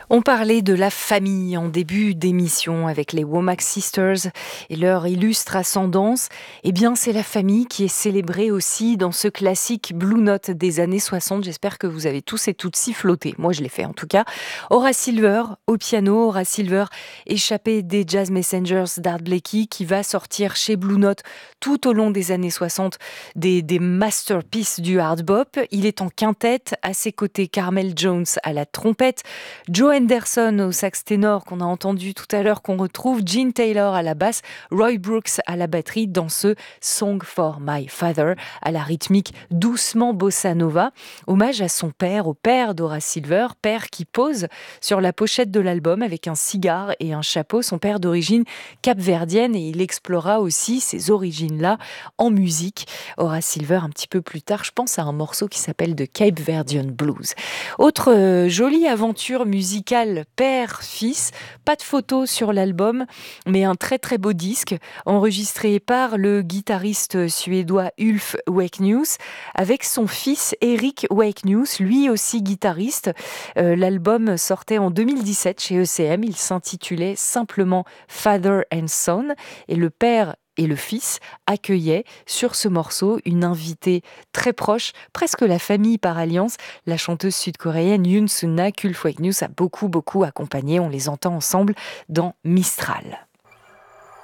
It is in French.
On parlait de la famille en début d'émission avec les Womack Sisters et leur illustre ascendance. Eh bien, c'est la famille qui est célébrée aussi dans ce classique Blue Note des années 60. J'espère que vous avez tous et toutes siffloté. Moi, je l'ai fait en tout cas. Horace Silver au piano. Horace Silver, échappé des Jazz Messengers d'Art Blakey, qui va sortir chez Blue Note tout au long des années 60 des masterpieces du hard bop. Il est en quintette, à ses côtés Carmel Jones à la trompette, Joe Henderson au sax ténor qu'on a entendu tout à l'heure, qu'on retrouve, Gene Taylor à la basse, Roy Brooks à la batterie dans ce Song for My Father à la rythmique doucement bossa nova. Hommage à son père, au père d'Horace Silver, père qui pose sur la pochette de l'album avec un cigare et un chapeau, son père d'origine capverdienne, et il explorera aussi ces origines-là en musique. Horace Silver un petit peu plus tard, je pense à un morceau qui s'appelle The Cape Verdean Blues. Autre jolie aventure musicale père-fils, pas de photos sur l'album, mais un très très beau disque enregistré par le guitariste suédois Ulf Wakenews avec son fils Eric Wakenews, lui aussi guitariste. L'album sortait en 2017 chez ECM, il s'intitulait simplement Father and Son, et le père et le fils accueillaient sur ce morceau une invitée très proche, presque la famille par alliance, la chanteuse sud-coréenne Yoon Sun-na, qu'Ulf Wakenews a beaucoup accompagnée. On les entend ensemble dans Mistral.